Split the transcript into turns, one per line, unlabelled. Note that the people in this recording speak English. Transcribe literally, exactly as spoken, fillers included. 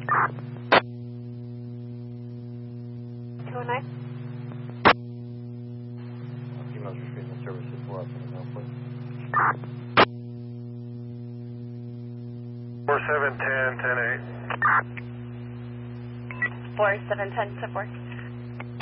two oh nine.
Female treatment services for us in the please.
four seven ten ten eight.
four seven ten to four.